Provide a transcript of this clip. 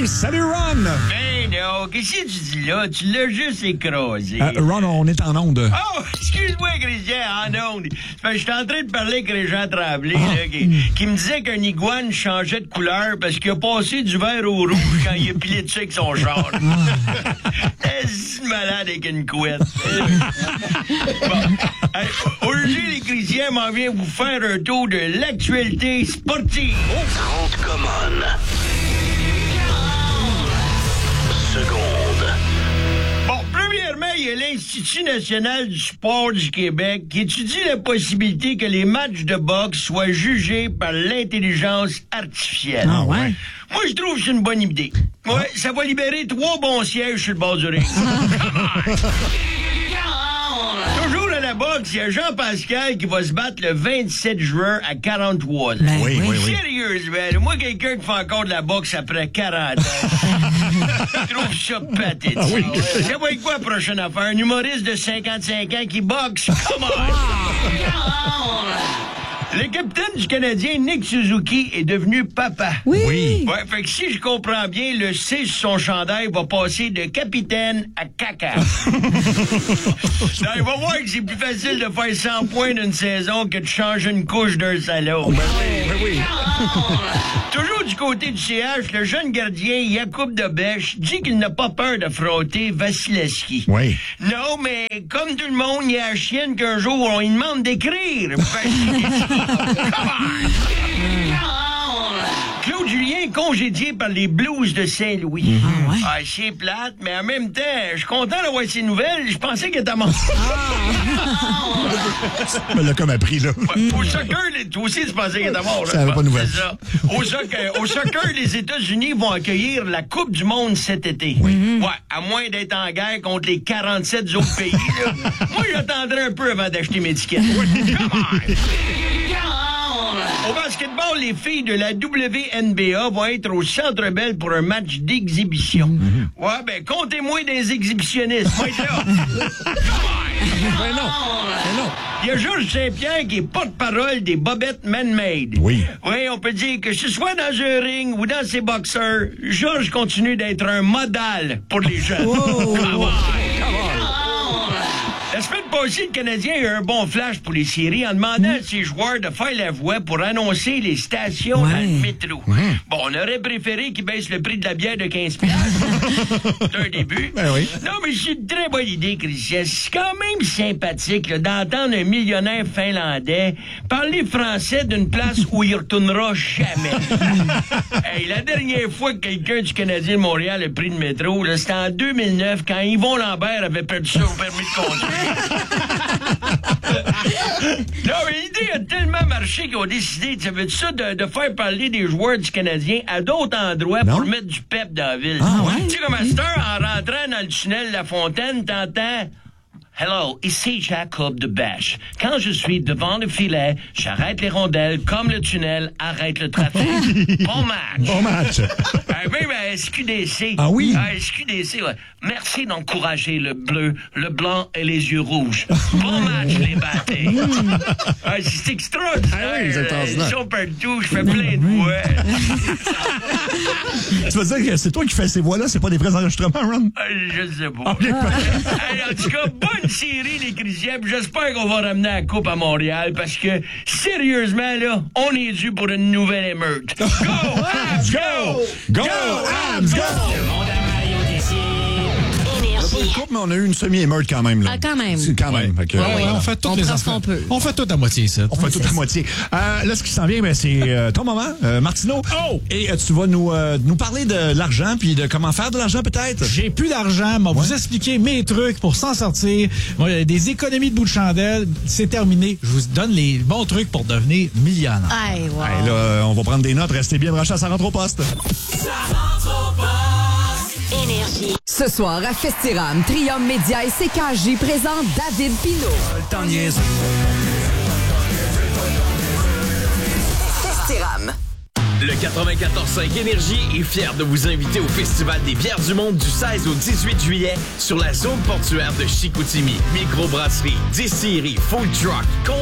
Salut, Ron! Ben non, qu'est-ce que tu dis là? Tu l'as juste écrasé. Ron, on est en onde. Oh, excuse-moi, Christian, en onde. Je suis en train de parler avec Régent Tremblay, là, qui me disait qu'un iguane changeait de couleur parce qu'il a passé du vert au rouge quand il a pilé dessus avec son char. C'est malade avec une couette. Bon. Hey, aujourd'hui, les Christians m'en viennent vous faire un tour de l'actualité sportive. 30 communs. Seconde. Bon, premièrement, il y a l'Institut national du sport du Québec qui étudie la possibilité que les matchs de boxe soient jugés par l'intelligence artificielle. Ah ouais? Moi, je trouve que c'est une bonne idée. Ouais, ça va libérer 3 bons sièges sur le bord du ring. Toujours à la boxe, il y a Jean-Pascal qui va se battre le 27 juin à 43 ans. Ben oui. Sérieusement, moi, quelqu'un qui fait encore de la boxe après 40 ans, je trouve ça pathétique. Ah oui. Ça va être quoi la prochaine affaire? Un humoriste de 55 ans qui boxe? Come on! Le capitaine du Canadien, Nick Suzuki, est devenu papa. Oui. Ouais, fait que si je comprends bien, le C sur son chandail va passer de capitaine à caca. Non, il va voir que c'est plus facile de faire 100 points d'une saison que de changer une couche d'un salon. Oui. Toujours du côté du CH, le jeune gardien Jakub Dobeš dit qu'il n'a pas peur d'affronter Vasilevski. Oui. Non, mais comme tout le monde, il y a la chienne qu'un jour on lui demande d'écrire. Come on! Claude Julien est congédié par les Blues de Saint-Louis. Ah ouais? Ah, c'est plate, mais en même temps, je suis content d'avoir ces nouvelles. Je pensais qu'il était mort. Tu me l'as comme appris, là. Ouais, au soccer, toi aussi, tu pensais qu'il était mort. Là. Ça avait pas de nouvelles. C'est ça. Au soccer, les États-Unis vont accueillir la Coupe du monde cet été. Oui. Ouais, à moins d'être en guerre contre les 47 autres pays. Là. Moi, j'attendrai un peu avant d'acheter mes tickets. Come on! Au basketball, les filles de la WNBA vont être au Centre Bell pour un match d'exhibition. Ouais, ben, comptez-moi des exhibitionnistes. Moi, être là. Ben non. Il y a Georges Saint-Pierre qui est porte-parole des Bobettes Man-Made. Oui. Oui, on peut dire que ce soit dans un ring ou dans ses boxeurs, Georges continue d'être un modèle pour les jeunes. Come on. La semaine passée, le Canadien a eu un bon flash pour les séries en demandant à ses joueurs de faire la voix pour annoncer les stations dans le métro. Bon, on aurait préféré qu'ils baissent le prix de la bière de 15$. C'est un début. Ben oui. Non, mais c'est une très bonne idée, Christian. C'est quand même sympathique là, d'entendre un millionnaire finlandais parler français d'une place où il retournera jamais. Hey, la dernière fois que quelqu'un du Canadien de Montréal a pris le métro, là, c'était en 2009 quand Yvon Lambert avait perdu son permis de conduire. Non, mais l'idée a tellement marché qu'ils ont décidé, tu savais ça, de faire parler des joueurs du Canadien à d'autres endroits pour mettre du pep dans la ville. Ah ouais? Tu sais, comme à cette heure, en rentrant dans le tunnel La Fontaine, t'entends... Hello, ici Jacob de Bèche. Quand je suis devant le filet, j'arrête les rondelles comme le tunnel arrête le trafic. Bon match. Bon match. Même à SQDC. Ah oui? À SQDC, ouais. Merci d'encourager le bleu, le blanc et les yeux rouges. Bon match, les bâtés. C'est extraordinaire. Ah oui, c'est extraordinaire. Ils sont partout, je fais plein de voix. Tu veux dire que c'est toi qui fais ces voix-là, c'est pas des vrais enregistrements, Ron? Je sais pas. Hey, en tout cas, bonne série, les Christians. J'espère qu'on va ramener la coupe à Montréal parce que, sérieusement, là, on est dû pour une nouvelle émeute. Go, Habs, go! Go, Habs, go! Pas une coupe, mais on a eu une semi-émeute quand même. Là. Ah, quand même. C'est quand même. Fait que, On fait toutes On les prend ce affaires. qu'on peut. On fait tout à moitié, ça. On fait tout à moitié. Là, ce qui s'en vient, ben, c'est ton moment, Martineau. Oh! Et tu vas nous parler de l'argent, puis de comment faire de l'argent, peut-être? J'ai plus d'argent, mais vous expliquer mes trucs pour s'en sortir. Moi, des économies de bout de chandelle, c'est terminé. Je vous donne les bons trucs pour devenir millionnaire. Aïe, wow. Hey, là, on va prendre des notes. Restez bien branchés, ça rentre au poste. Énergie. Ce soir à Festiram, Trium Média et CKJ présentent David Pinault. Festiram. Le 94.5 Énergie est fier de vous inviter au Festival des bières du monde du 16 au 18 juillet sur la zone portuaire de Chicoutimi. Microbrasserie, distillerie, food truck,